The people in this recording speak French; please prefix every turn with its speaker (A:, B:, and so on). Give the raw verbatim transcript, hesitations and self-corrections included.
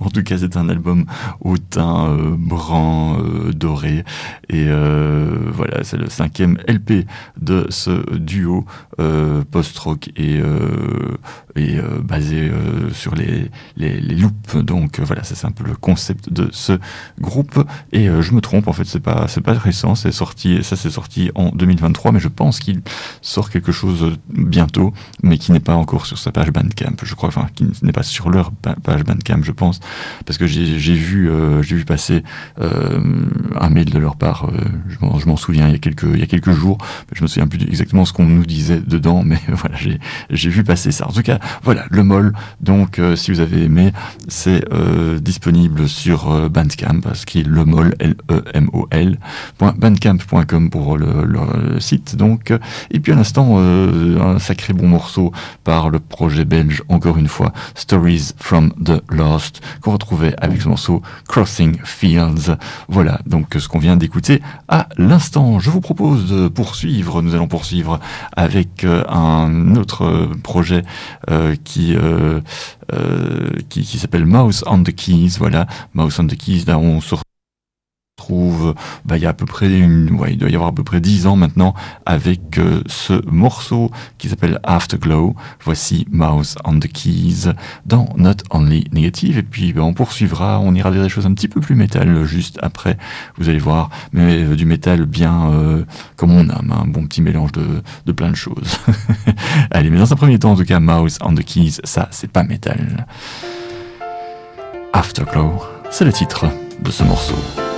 A: tout cas, c'est un album au teint euh, brun, euh, doré. Et euh, voilà, c'est le cinquième L P de ce duo euh, post-rock et, euh, et euh, basé euh, sur les, les, les loops. Donc euh, voilà, ça, c'est un peu le concept de ce groupe. Et euh, je me trompe, en fait, c'est pas, c'est pas récent, c'est sorti, ça c'est sorti en deux mille vingt-trois, mais je pense qu'il sort quelque chose bientôt, mais qui n'est pas encore sur sa page Bandcamp, je crois, enfin, qui n'est pas sur leur page Bandcamp, je pense, parce que j'ai, j'ai vu, euh, j'ai vu passer euh, un mail de leur part, euh, je, m'en, je m'en souviens, il y a quelques, il y a quelques jours, je me souviens plus exactement ce qu'on nous disait dedans, mais voilà, j'ai, j'ai vu passer ça. En tout cas, voilà, le moll, donc, euh, si vous avez aimé, c'est euh, disponible sur euh, Bandcamp, ce qui est le moll, L E M O L, .bandcamp point com pour le, le, le site, donc. Et puis à l'instant, euh, un sacré bon morceau par le projet belge, encore une fois, Stories from the Lost, qu'on retrouvait avec ce morceau Crossing Fields. Voilà, donc ce qu'on vient d'écouter à l'instant. Je vous propose de poursuivre, nous allons poursuivre avec euh, un autre projet euh, qui, euh, euh, qui, qui s'appelle Mouse on the Keys. Voilà, Mouse on the Keys, là on se trouve bah, il y a à peu près une, ouais, il doit y avoir à peu près dix ans maintenant avec euh, ce morceau qui s'appelle Afterglow. Voici Mouse on the Keys dans Not Only Negative, et puis bah, on poursuivra, on ira vers des choses un petit peu plus métal juste après, vous allez voir, mais euh, du métal bien euh, comme on aime, un bon petit mélange de, de plein de choses. Allez, mais dans un premier temps en tout cas, Mouse on the Keys, ça c'est pas métal. Afterglow, c'est le titre de ce morceau.